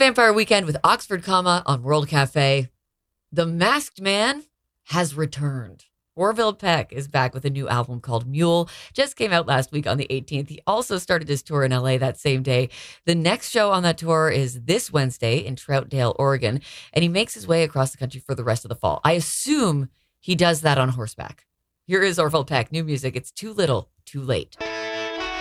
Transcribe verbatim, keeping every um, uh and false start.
Vampire Weekend with Oxford Comma on World Cafe. The Masked Man has returned. Orville Peck is back with a new album called Mule. Just came out last week on the eighteenth. He also started his tour in L A that same day. The next show on that tour is this Wednesday in Troutdale, Oregon, and he makes his way across the country for the rest of the fall. I assume he does that on horseback. Here is Orville Peck, new music. It's Too Little, Too Late.